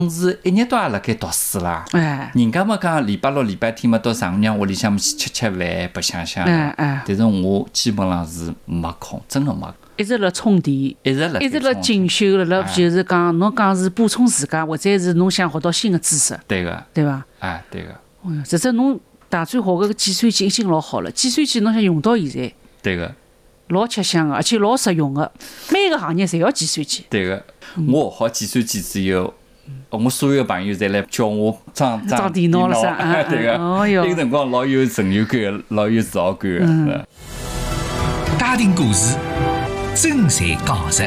是一日到夜辣盖读书啦。 哎， 人家嘛讲礼拜六、礼拜天嘛到丈母娘屋里向去吃吃饭、白相相。但是我基本上是没空，真的没空。 一直辣充电，一直辣进修，辣就是讲侬讲是补充自家，或者是侬想学到新的知识。 对个， 对伐？ 哎，对个。 哎哟，实质侬大专学个计算机已经老好了，计算机侬想用到现在。 对个。 老吃香个，而且老实用个，每个行业侪要计算机。 对个，我学好计算机之后。我所有朋友侪来叫我装电脑了噻， 对个，那个辰光老有成就感，老有自豪感个。 家庭故事，真侪讲实。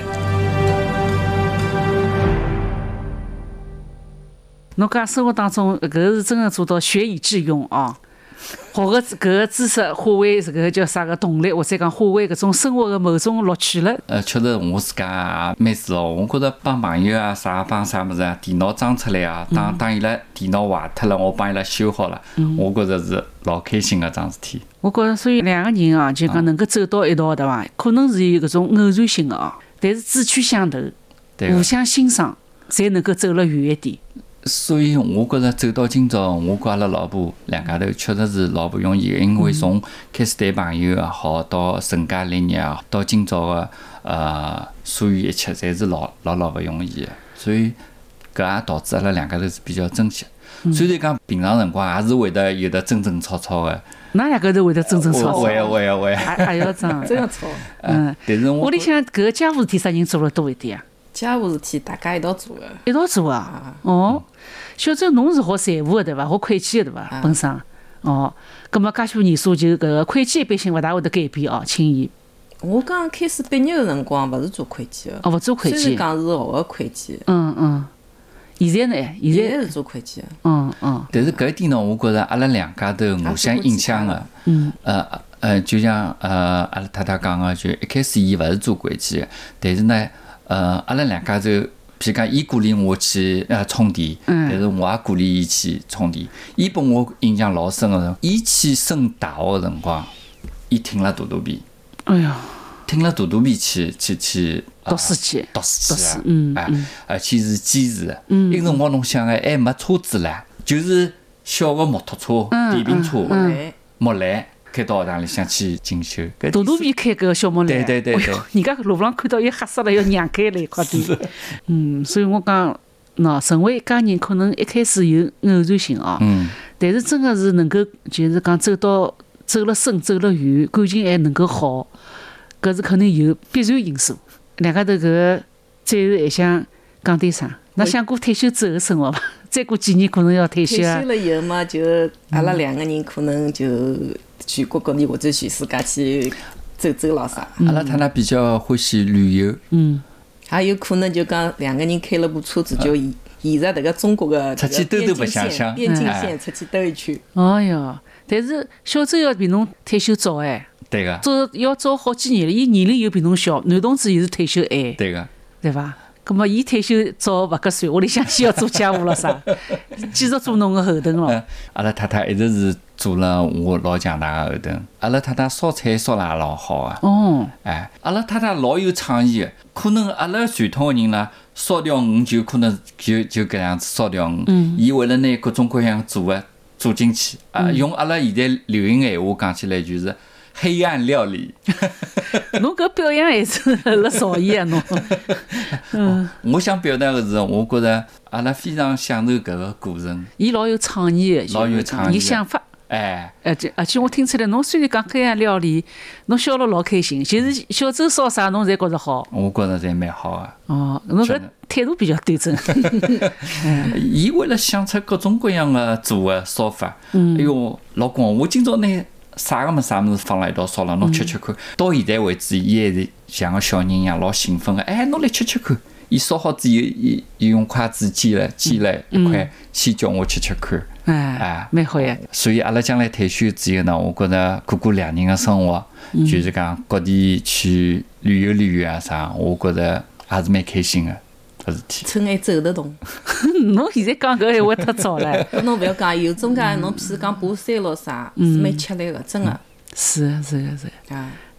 侬讲生活当中，搿是真个做到学以致用啊！学个搿个知识化为这个叫啥个动力，或者讲化为搿种生活个某种乐趣了。 确实我自家也蛮自豪。我觉着帮朋友啊帮啥物事啊，电脑装出来啊，当伊拉电脑坏脱了，我帮伊拉修好了，我觉着是老开心个桩事体。 我觉着，所以两个人啊，就讲能够走到一道，对伐？可能是有搿种偶然性个啊，但是志趣相投，互相欣赏，才能够走了远一点。 所以我觉着走到今朝，我跟阿拉老婆两家头确实是老不容易的，因为从开始谈朋友也好，到成家立业啊，到今朝的所有一切，侪是老不容易的。所以搿也导致阿拉两家头是比较珍惜。虽然讲平常辰光也是会得有的争争吵吵的。 哪两个头会得争争吵吵？ 会。 还要争， 真要吵。 但是屋里向搿个家务事体啥人做了多一点啊？ 家务事体大家一道做的。 一道做啊？哦，小周侬是学财务的对伐？学会计的对伐？本身哦，葛末介许多年数就搿个会计一般性勿大会得改变哦，轻易。 我刚开始毕业的辰光勿是做会计的。 勿做会计。 虽然讲是学个会计。 现在呢？现在是做会计的。 但是搿一点呢，我觉着阿拉两家头互相影响的。就像阿拉太太讲个，就一开始伊勿是做会计的，但是呢。阿拉两家头，譬如讲，伊鼓励我去充电，但是我也鼓励伊去充电。伊拨我印象老深个，伊去升大学个辰光，伊听了大肚皮。 哎呀， 听了大肚皮去读书去， 读书而且是坚持的。那个辰光侬想还没车子唻，就是小个摩托车、电瓶车、木兰。开到学堂里向去进修， 大肚皮开个小木兰， 对， 人家路上看到伊吓死了，要让开了一块地。所以我讲，成为一家人可能一开始有偶然性啊，但是真的是能够就是讲走了深，走了远，感情还能够好，搿是肯定有必然因素。两家头搿个最后还想讲点啥？那想过退休之后的生活伐？再过几年可能要退休啊。 退休了以后嘛，就阿拉两个人可能就全国各地或者全世界去走走咯啥。 阿拉太太比较欢喜旅游。 还有可能就讲两个人开了部车子，就沿着迭个中国的出去兜白相相， 边境线出去兜一圈。 哎哟，但是小周要比侬退休早哎。 对个。 要早好几年了，伊年龄又比侬小，男同志又是退休晚。 对个。 对伐？咁么，伊退休早勿合算，屋里向先要做家务了啥，继续做侬个后盾咯。 阿拉太太一直是做了我老强大个后盾。阿拉太太烧菜烧了也老好啊。阿拉太太老有创意个，可能阿拉传统个人啦，烧条鱼就可能就搿样子烧条鱼。伊为了拿各种各样做进去，用阿拉现在流行闲话讲起来就是。黑暗料理， 侬搿表扬还是辣造诣啊侬。 我想表达的是，我觉着阿拉非常享受搿个过程。 伊老有创意的， 老有创意， 伊想法。而且我听出来，侬虽然讲黑暗料理，侬笑了老开心。就是小周烧啥，侬侪觉着好。 我觉着侪蛮好个。 侬搿态度比较端正。 伊为了想出各种各样的做的烧法。哎哟，老公，我今朝拿。啥物事放辣一道烧了，侬吃看。到现在为止，伊还是像个小人一样老兴奋个。侬来吃看。伊烧好之后，伊用筷子煎了一块，先叫我吃看。 蛮好呀。 所以阿拉将来退休之后呢，我觉着过两人个生活，就是讲各地去旅游啊啥，我觉着还是蛮开心个。 趁还走得动。 侬现在讲搿闲话太早了。 侬勿要讲，有种介侬譬如讲爬山咯啥，是蛮吃力个，真个。 是。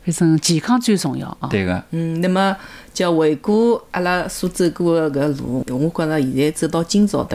反正健康最重要啊。 对个。 那么叫回顾阿拉所走过的搿路，我觉着现在走到今朝，